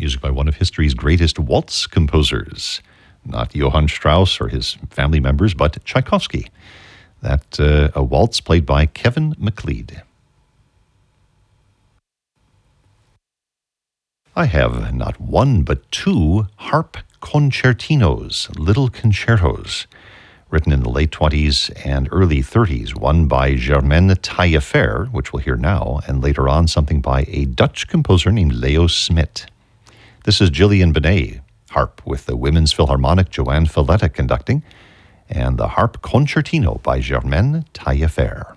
music by one of history's greatest waltz composers. Not Johann Strauss or his family members, but Tchaikovsky. That a waltz played by Kevin MacLeod. I have not one but two harp concertinos, little concertos, written in the late 20s and early 30s, one by Germaine Taillefer, which we'll hear now, and later on something by a Dutch composer named Leo Smit. This is Gillian Benet, harp, with the Women's Philharmonic Joanne Falletta conducting, and the harp concertino by Germaine Taillefer.